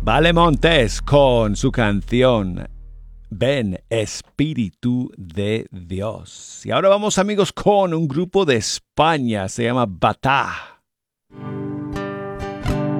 Vale Montes con su canción Ven Espíritu de Dios. Y ahora vamos amigos con un grupo de España, se llama Batá.